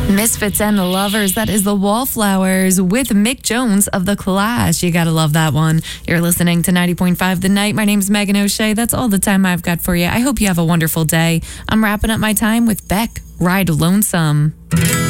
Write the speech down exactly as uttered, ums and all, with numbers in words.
Misfits and the Lovers, that is the Wallflowers with Mick Jones of The Clash. You gotta love that one. You're listening to ninety point five The Night. My name's Megan O'Shea. That's all the time I've got for you. I hope you have a wonderful day. I'm wrapping up my time with Beck, Ride Lonesome.